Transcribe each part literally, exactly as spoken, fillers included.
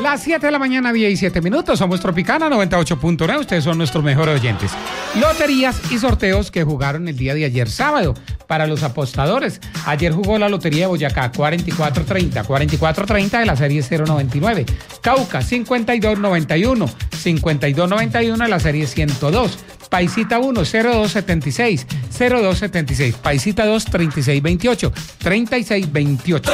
Las siete de la mañana, diecisiete minutos. Somos Tropicana noventa y ocho punto nueve. Ustedes son nuestros mejores oyentes. Loterías y sorteos que jugaron el día de ayer sábado para los apostadores. Ayer jugó la Lotería de Boyacá cuarenta y cuatro treinta, cuarenta y cuatro treinta de la serie cero noventa y nueve. Cauca cincuenta y dos noventa y uno, cincuenta y dos noventa y uno de la serie ciento dos. Paisita uno, cero dos setenta y seis, cero dos setenta y seis. Paisita dos, treinta y seis veintiocho, treinta y seis veintiocho.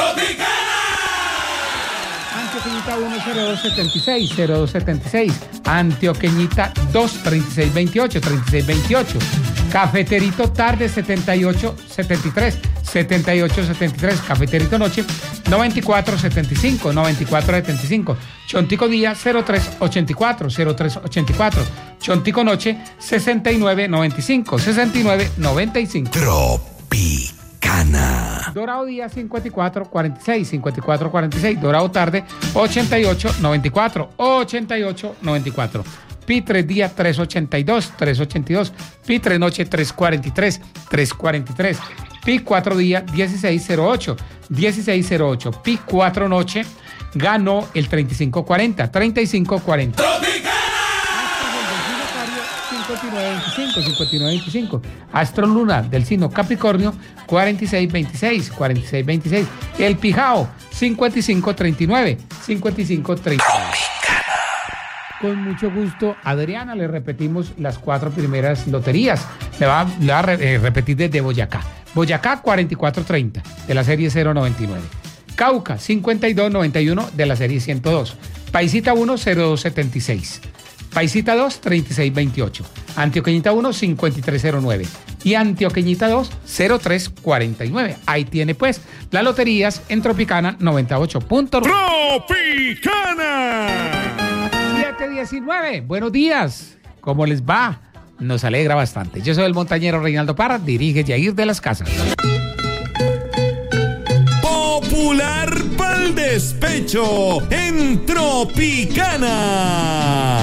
Antioqueñita uno, cero dos setenta y seis, cero dos setenta y seis. Antioqueñita dos, treinta y seis veintiocho, treinta y seis veintiocho. Cafeterito tarde setenta y ocho setenta y tres, setenta y ocho setenta y tres. Cafeterito noche noventa y cuatro setenta y cinco, noventa y cuatro setenta y cinco. Chontico día cero tres ochenta y cuatro, cero tres ochenta y cuatro. Chontico noche sesenta y nueve noventa y cinco, sesenta y nueve noventa y cinco. Tropicana. Dorado día cincuenta y cuatro cuarenta y seis, cincuenta y cuatro cuarenta y seis. Dorado tarde ochenta y ocho noventa y cuatro, ochenta y ocho noventa y cuatro. Pitre día tres ochenta y dos, tres ochenta y dos. Pitre noche tres cuarenta y tres, tres cuarenta y tres. Pi cuatro día dieciséis cero ocho, dieciséis cero ocho. Pi cuatro noche ganó el treinta y cinco cuarenta, treinta y cinco cuarenta. cincuenta y nueve veinticinco, cincuenta y nueve veinticinco. Astro Luna del signo Capricornio cuarenta y seis veintiséis, cuarenta y seis veintiséis. El Pijao cincuenta y cinco treinta y nueve, cincuenta y cinco treinta y nueve. Con mucho gusto, Adriana, le repetimos las cuatro primeras loterías. Le va, le va a re, eh, repetir desde Boyacá. Boyacá cuarenta y cuatro treinta de la serie cero noventa y nueve. Cauca cincuenta y dos noventa y uno de la serie ciento dos. Paisita uno, cero dos setenta y seis. Paisita dos, treinta y seis veintiocho. Antioqueñita uno, cincuenta y tres cero nueve. Y Antioqueñita dos, cero tres cuarenta y nueve. Ahí tiene pues las loterías en Tropicana noventa y ocho punto nueve. ¡Tropicana! siete diecinueve. Buenos días. ¿Cómo les va? Nos alegra bastante. Yo soy el montañero Reinaldo Parra, dirige Yair de las Casas. Popular pa'l despecho en Tropicana.